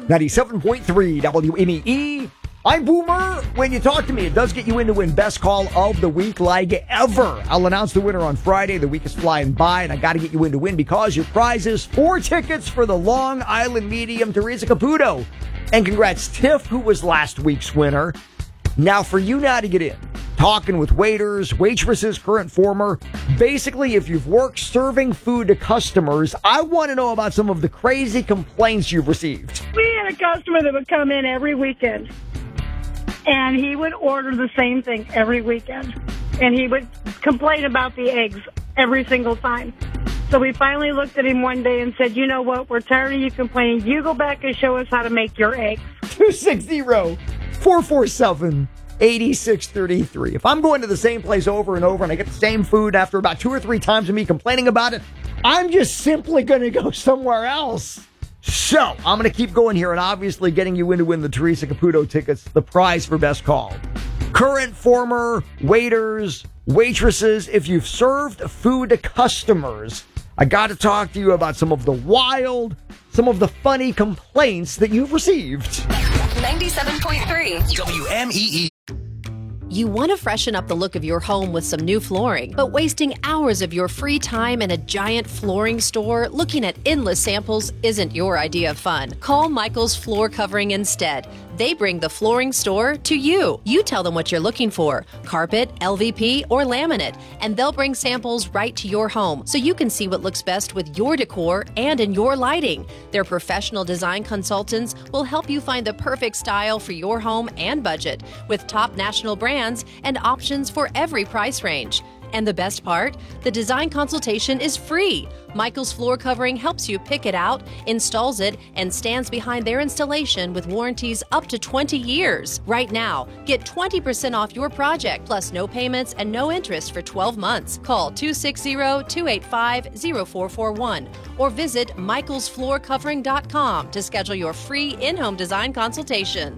97.3 WMEE. I'm Boomer. When you talk to me, it does get you in to win Best Call of the Week like ever. I'll announce the winner on Friday. The week is flying by, and I got to get you in to win because your prize is 4 tickets for the Long Island Medium Teresa Caputo. And congrats, Tiff, who was last week's winner. Now, for you now to get in, talking with waiters, waitresses, current, former, basically, if you've worked serving food to customers, I want to know about some of the crazy complaints you've received. We had a customer that would come in every weekend, and he would order the same thing every weekend, and he would complain about the eggs every single time. So we finally looked at him one day and said, you know what, we're tired of you complaining. You go back and show us how to make your eggs. 260-447-8633. If I'm going to the same place over and over and I get the same food after about 2 or 3 times of me complaining about it, I'm just simply going to go somewhere else. So, I'm going to keep going here and obviously getting you in to win the Teresa Caputo tickets, the prize for Best Call. Current, former, waiters, waitresses, if you've served food to customers, I got to talk to you about some of the wild, some of the funny complaints that you've received. 97.3 WMEE. You want to freshen up the look of your home with some new flooring, but wasting hours of your free time in a giant flooring store looking at endless samples isn't your idea of fun. Call Michael's Floor Covering instead. They bring the flooring store to you. You tell them what you're looking for, carpet, LVP, or laminate, and they'll bring samples right to your home so you can see what looks best with your decor and in your lighting. Their professional design consultants will help you find the perfect style for your home and budget with top national brands and options for every price range. And the best part? The design consultation is free. Michael's Floor Covering helps you pick it out, installs it, and stands behind their installation with warranties up to 20 years. Right now, get 20% off your project, plus no payments and no interest for 12 months. Call 260-285-0441 or visit michaelsfloorcovering.com to schedule your free in-home design consultation.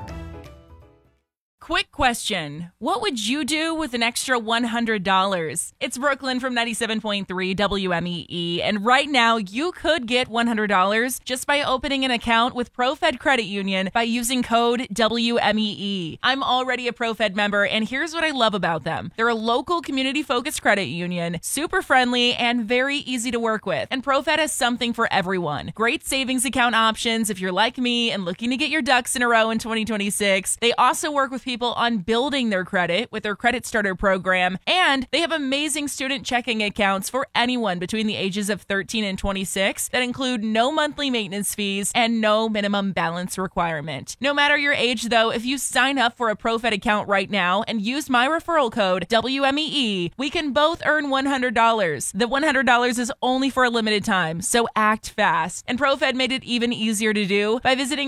Quick question. What would you do with an extra $100? It's Brooklyn from 97.3 WMEE, and right now you could get $100 just by opening an account with ProFed Credit Union by using code WMEE. I'm already a ProFed member, and here's what I love about them. They're a local community-focused credit union, super friendly, and very easy to work with. And ProFed has something for everyone. Great savings account options if you're like me and looking to get your ducks in a row in 2026. They also work with people on building their credit with their Credit Starter program, and they have amazing student checking accounts for anyone between the ages of 13 and 26 that include no monthly maintenance fees and no minimum balance requirement. No matter your age, though, if you sign up for a ProFed account right now and use my referral code WMEE, we can both earn $100. The $100 is only for a limited time, so act fast. And ProFed made it even easier to do by visiting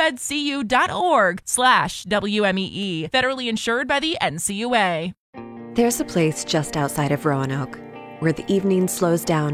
profedcu.org/WMEE. Federally insured by the NCUA. There's a place just outside of Roanoke where the evening slows down